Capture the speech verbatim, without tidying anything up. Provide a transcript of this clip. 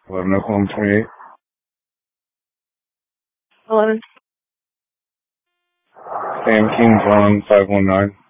eleven Oklahoma twenty-eight. eleven. Sam King, Vaughn, five one nine.